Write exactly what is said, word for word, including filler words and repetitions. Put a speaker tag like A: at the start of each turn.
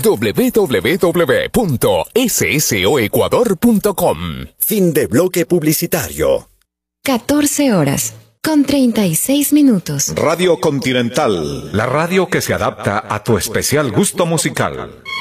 A: w w w punto s s o ecuador punto com.
B: Fin de bloque publicitario.
C: catorce horas, con treinta y seis minutos.
D: Radio Continental, la radio que se adapta a tu especial gusto musical.